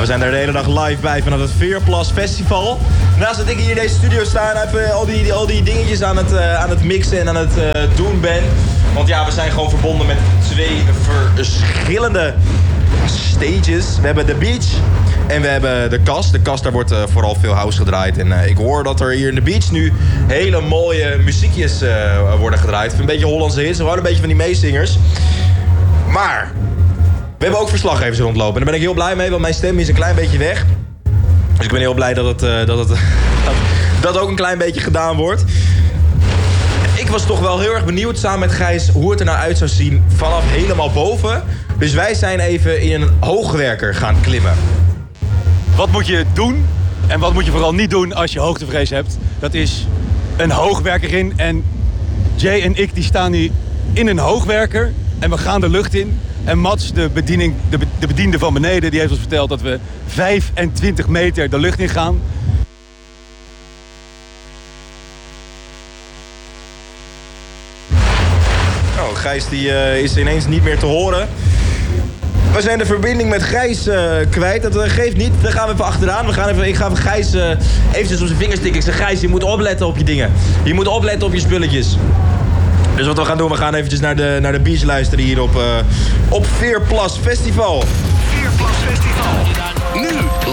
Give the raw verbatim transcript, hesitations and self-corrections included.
we zijn er de hele dag live bij vanaf het Veerplas Festival. Naast dat ik hier in deze studio sta en even al die, al die dingetjes aan het, uh, aan het mixen en aan het uh, doen ben. Want ja, we zijn gewoon verbonden met twee verschillende stages. We hebben de beach en we hebben de kast. De kast, daar wordt uh, vooral veel house gedraaid. En uh, ik hoor dat er hier in de beach nu hele mooie muziekjes uh, worden gedraaid. Een beetje Hollandse hits, gewoon een beetje van die meezingers. Maar we hebben ook verslaggevers rondlopen. En daar ben ik heel blij mee, want mijn stem is een klein beetje weg. Dus ik ben heel blij dat het, uh, dat, het dat, dat ook een klein beetje gedaan wordt. Ik was toch wel heel erg benieuwd samen met Gijs hoe het er nou uit zou zien vanaf helemaal boven. Dus wij zijn even in een hoogwerker gaan klimmen. Wat moet je doen en wat moet je vooral niet doen als je hoogtevrees hebt? Dat is een hoogwerker in. En Jay en ik die staan hier in een hoogwerker en we gaan de lucht in. En Mats, de, bediening, de, de bediende van beneden, die heeft ons verteld dat we vijfentwintig meter de lucht in gaan. Oh, Gijs die, uh, is ineens niet meer te horen. We zijn de verbinding met Gijs uh, kwijt. Dat uh, geeft niet. Daar gaan we even achteraan. We gaan even, ik ga even Gijs uh, eventjes op zijn vingers tikken. Ik zeg, Gijs, je moet opletten op je dingen. Je moet opletten op je spulletjes. Dus wat we gaan doen, we gaan eventjes naar de, naar de beach luisteren hier op, uh, op Veerplas Festival. Veerplas Festival. Nu